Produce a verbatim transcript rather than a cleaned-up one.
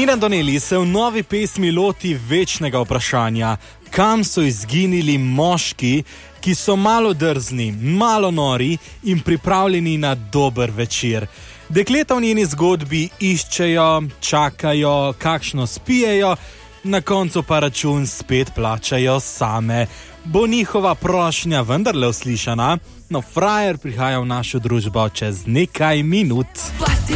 Nina Donelli se v novi pesmi loti večnega vprašanja, kam so izginili moški, ki so malo drzni, malo nori in pripravljeni na dober večer. Dekleta v njeni zgodbi iščejo, čakajo, kakšno spijejo, na koncu pa račun spet plačajo same. Bo njihova prošnja vendarle uslišana? No, frajer prihaja v našo družbo čez nekaj minut.